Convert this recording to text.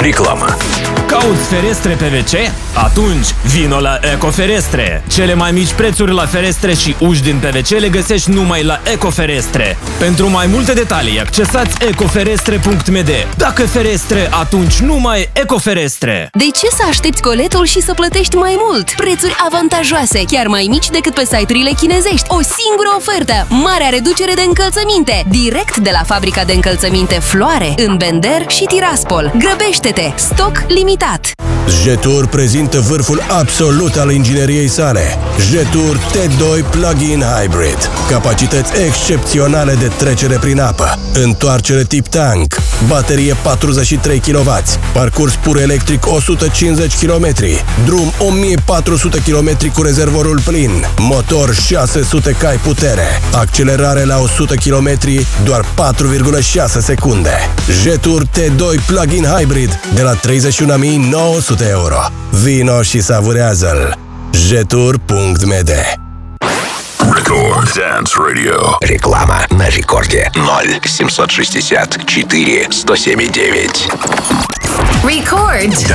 Reclamă. Cauți ferestre PVC? Atunci vino la Ecoferestre! Cele mai mici prețuri la ferestre și uși din PVC le găsești numai la Ecoferestre. Pentru mai multe detalii, accesați ecoferestre.md. Dacă ferestre, atunci numai Ecoferestre. De ce să aștepți coletul și să plătești mai mult? Prețuri avantajoase, chiar mai mici decât pe site-urile chinezești. O singură ofertă! Marea reducere de încălțăminte! Direct de la fabrica de încălțăminte Floare, în Bender și Tiraspol. Grăbește-te! Stoc limitat! Jetur prezintă vârful absolut al ingineriei sale. Jetur T2 Plug-in Hybrid. Capacități excepționale de trecere prin apă. Întoarcere tip tank. Baterie 43 kW. Parcurs pur electric 150 km. Drum 1400 km cu rezervorul plin. Motor 600 cai putere. Accelerare la 100 km doar 4,6 secunde. Jetur T2 Plug-in Hybrid de la 31.900 euro. Vino și savurează-l. Jetur.md. Record Dance Radio. Реклама на рекорде 0764 107,9. Record